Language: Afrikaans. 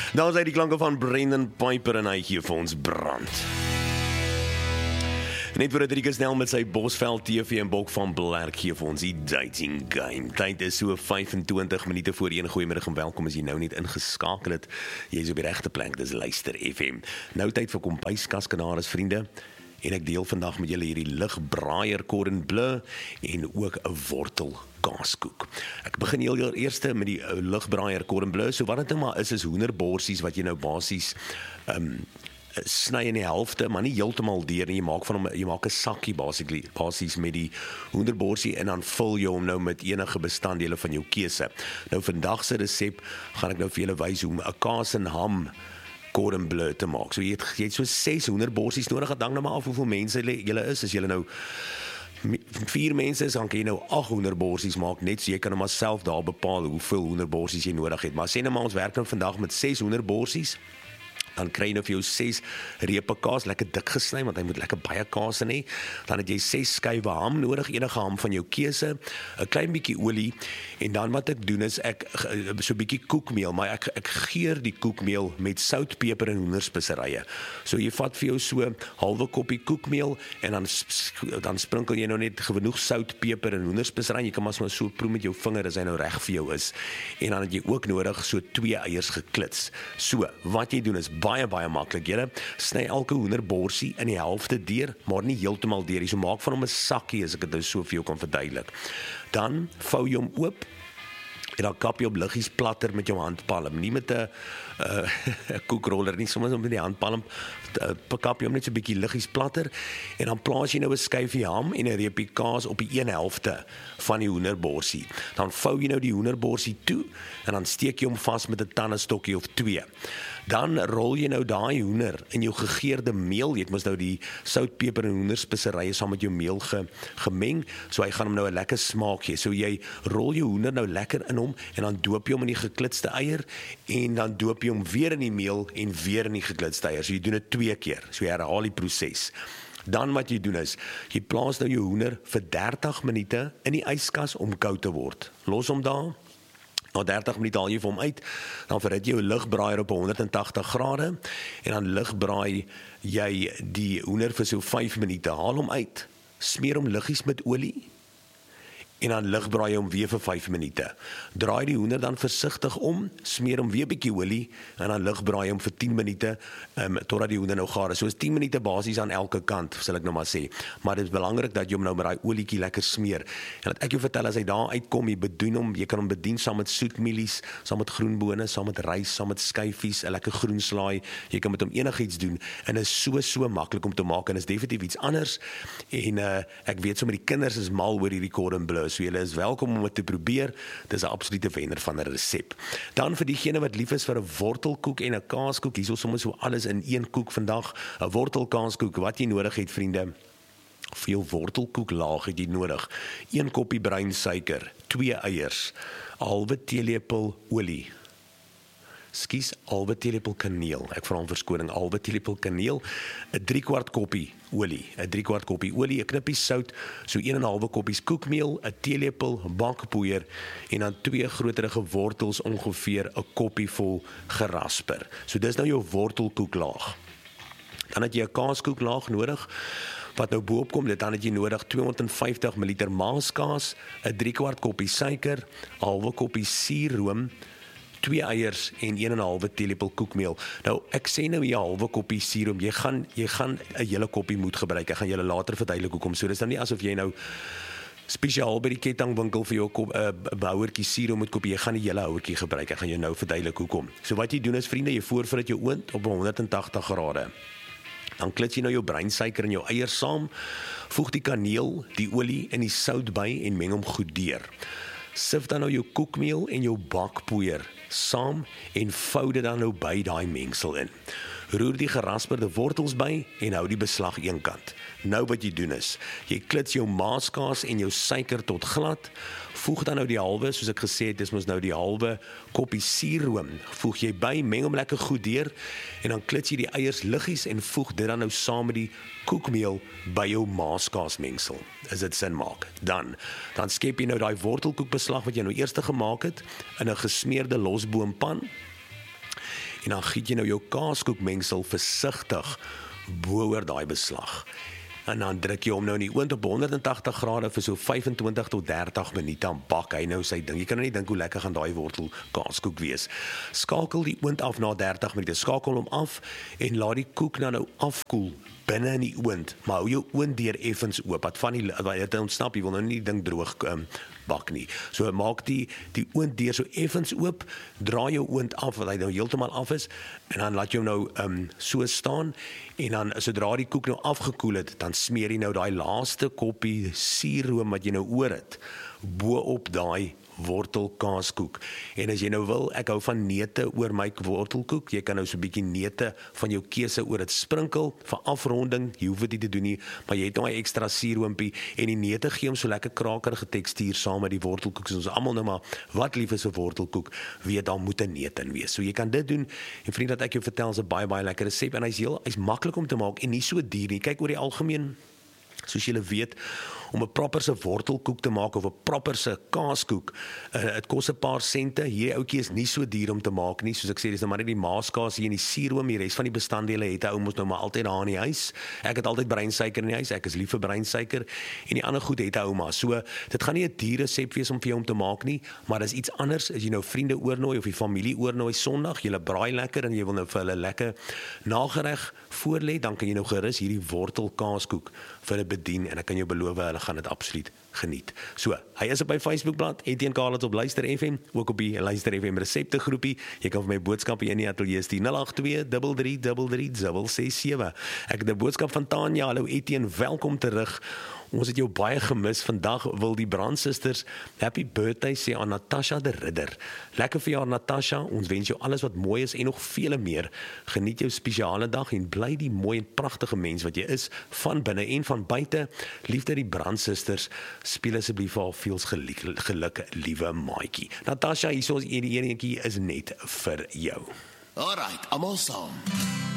Daar is hy die klanke van Brendan Piper en hy gee vir ons brand. Net voor Rodriguez snel met sy Bosveld TV en Bok van Blerk gee vir ons die dating game. Tyd is so 25 minute voor 1. Goeiemiddag en welkom as jy nou net ingeskakel het. Jy is op die regte plek, dis Luister FM. Nou tyd vir kombuiskaskanaris vriende. En ek deel vandag met julle hierdie ligbraaier cordon bleu en ook 'n wortel kaaskoek. Ek begin heel eers met die ligbraaier cordon bleu. So wat dit nou maar is hoenderborsies wat jy nou basies sny in die helfte, maar nie heeltemal deur nie. Jy maak 'n sakkie basies met die hoenderborsie en dan vul jy hom nou met enige bestanddele van jou keuse. Nou vandag se resep gaan ek nou vir julle wys hoe 'n kaas en ham cordon bleu te maak. So jy het so 6 hoenderborsies nodig. Het hang nou maar af hoeveel mense julle is. As julle nou 4 mense is, dan kan jy nou 8 hoenderborsies maak, net so jy kan nou maar self daar bepaal hoeveel hoenderborsies jy nodig het. Maar sê nou maar ons werk nou vandag met 6 hoenderborsies. Dan kry jy nou vir jou 6 repe kaas, lekker dik gesny, want hy moet lekker baie kaas in hê. Dan het jy 6 skywe ham nodig, enige ham van jou keuse, 'n klein bietjie olie, en dan wat ek doen is, ek so 'n bietjie koekmeel, maar ek geur die koekmeel met sout, peper en hoenderspeserye. So jy vat vir jou so halwe koppie koekmeel, en dan sprinkel jy nou net genoeg sout, peper en hoenderspeserye. Jy kan maar so proe met jou vinger as hy nou reg vir jou is. En dan het jy ook nodig so 2 eiers geklits. So, wat jy doen is baie maklik. Jy sny elke hoenderborsie in die helfte deur, maar nie heeltemal deur nie. So maak van hom 'n sakkie, as ek dit nou so vir jou kan verduidelik. Dan vou jy hom oop en dan kap jy op liggies platter met jou handpalm, nie met 'n koekroller nie, soms met die handpalm kap jy hom net so 'n bietjie liggies platter en dan plaas jy nou 'n skyfie ham en 'n reepie kaas op die een helfte van die hoenderborsie. Dan vou jy nou die hoenderborsie toe en dan steek jy hom vas met 'n tandestokkie of 2. Dan rol jy nou daai hoender in jou gegeurde meel. Jy het mos nou die sout, peper en hoenderspeserye saam met jou meel gemeng, so hy gaan hom nou 'n lekker smaak gee. So jy rol jou hoender nou lekker in hom en dan doop jy hom in die geklitste eier en dan doop jy hom weer in die meel en weer in die geklitste eier. So jy doen dit 2 keer. So jy herhaal die proses. Dan wat jy doen is, jy plaas nou jou hoender vir 30 minute in die yskas om koud te word. Los hom daar. Na 30 minute haal jy vir hom uit, dan verhit jy jou ligbraaier op 180 grade en dan ligbraai jy die hoender vir so 5 minute. Haal hom uit, smeer hom liggies met olie en dan ligbraai hom weer vir 5 minute. Draai die hoender dan versigtig om, smeer hom weer bietjie olie en dan ligbraai hom vir 10 minute totdat die hoender nou gaar is. So is 10 minute basies aan elke kant, sal ek nou maar sê. Maar dit is belangrik dat jy hom nou met daai olietjie lekker smeer. En dat ek jou vertel, as hy daar uitkom, jy kan hom bedien saam met soetmielies, saam met groenbone, saam met rys, saam met skyfies, 'n lekker groenslaai. Jy kan met hom enigiets doen en is so maklik om te maak en is definitief iets anders. En ek weet sommer die kinders is mal oor hierdie cordon bleu. So julle is welkom om dit te probeer. Dit is 'n absolute wenner van 'n resep. Dan vir diegene wat lief is vir 'n wortelkoek en 'n kaaskoek, hier is sommer so alles in een koek vandag. 'n Wortelkaaskoek, wat jy nodig het vriende. Vir jou wortelkoeklaag het jy nodig 1 koppie bruin suiker, 2 eiers, 'n halwe teelepel olie. Halwe teelepel kaneel. Ek vra om verskoning, halwe teelepel kaneel, 'n 3/4 koppie olie, 'n knippie sout, so 1,5 koppies koekmeel, 'n teelepel bakpoeier en dan 2 groterige wortels, ongeveer 'n koppie vol gerasper. So dis nou jou wortelkoeklaag. Dan het jy 'n kaaskoeklaag nodig. Wat nou boop kom, dan het jy nodig 250 ml maaskaas, 'n 3/4 koppie suiker, 'n halwe koppie suurroom, 2 eiers en 1,5 teelepel koekmeel. Nou, ek sê nou hier 'n halwe koppie suurroom, jy gaan 'n hele koppie moet gebruik. Ek gaan julle later verduidelik hoekom. So dis nou nie asof jy nou spesiaal by die kettingwinkel vir jou 'n houertjie suurroom moet koop, jy gaan die hele houertjie gebruik. Ek gaan jou nou verduidelik hoekom. So wat jy doen is vriende, jy voorvrit jou oond op 180 grade. Dan klits jy nou jou breinsuiker en jou eiers saam, voeg die kaneel, die olie en die sout by en meng hom goed deur. Sif dan nou jou koekmeel en jou bakpoeier saam en vou dit dan nou by daai mengsel in. Roer die gerasperde wortels by en hou die beslag eenkant. Nou wat jy doen is, jy klits jou maaskaas en jou suiker tot glad, voeg dan nou die halwe, soos ek gesê het, dis mos nou die halwe koppie suurroom, voeg jy by, meng hom lekker goed deur, en dan klits jy die eiers liggies en voeg dit dan nou saam met die koekmeel by jou maaskaasmengsel, as dit sin maak. Dan skep jy nou daai wortelkoekbeslag wat jy nou eers gemaak het, in 'n gesmeerde losboompan, en dan giet jy nou jou kaaskoekmengsel versigtig bo oor daai beslag. En dan druk jy hom nou in die oond op 180 grade vir so 25 tot 30 minute, dan bak hy nou sy ding. Jy kan nou nie dink hoe lekker gaan daai wortel kaaskoek wees. Skakel die oond af na 30 minute, skakel hom af en laat die koek nou afkoel binne in die oond, maar hou jou oond deur effens oop, wat van die dit ontsnap, jy wil nou nie die ding droog bak nie. So maak die oond deur so effens oop, draai jou oond af, wat hy nou heeltemal af is, en dan laat jy hom nou so staan, en dan sodra die koek nou afgekoel het, dan smeer jy nou daai laaste koppie suurroom wat jy nou oor het, bo op daai wortel kaaskoek. En as jy nou wil, ek hou van neute oor my wortelkoek, jy kan nou so 'n bietjie neute van jou keuse oor dit sprinkel, vir afronding, jy hoef dit nie te doen nie, maar jy het nou 'n ekstra suurroompie, en die neute gee hom so lekker krakerige tekstuur saam met die wortelkoek, soos ons almal nou maar, wat lief is 'n wortelkoek, weet daar moet 'n neut in wees. So jy kan dit doen, en vriend, dat ek jou vertel, is 'n baie lekker resep, en hy's maklik om te maak, en nie so duur nie. Kyk, oor die algemeen, soos julle weet, om 'n properse wortelkoek te maak of 'n properse kaaskoek, dit kos 'n paar sente. Hierdie ouetjie is nie so duur om te maak nie, soos ek sê, dis nou maar net die maaskaas hier in die suurroom, die res van die bestanddele het 'n ou mos nou maar altyd daar in die huis. Ek het altyd breinsuiker in die huis, ek is lief vir breinsuiker, en die ander goed het 'n ouma. So, dit gaan nie 'n duur resep wees om vir jou om te maak nie, maar dis iets anders as jy nou vriende oornooi of die familie oornooi Sondag, jy braai lekker en jy wil nou vir hulle lekker nagereg voorlê, dan kan jy nou gerus hierdie wortel kaaskoek vir hulle bedien, en ek kan jou beloof, hulle gaan dit absoluut geniet. So, hy is op my Facebookblad, Etienne Khalid op Luister FM, ook op die Luister FM resepte groepie. Jy kan vir my boodskap in die ateljee stuur, 082-3333-667. Ek het 'n boodskap van Tanya. Hallo Etienne, welkom terug. Ons het jou baie gemis. Vandag wil die Brandsusters happy birthday sê aan Natasha de Ridder. Lekker vir jou Natasha, ons wens jou alles wat mooi is en nog vele meer. Geniet jou spesiale dag en bly die mooi en pragtige mens wat jy is, van binne en van buite. Liefde die Brandsusters, speel asseblief vir haar veel geluk, liewe maatjie. Natasha, hier is die enetjie is net vir jou. Alright, almal saam.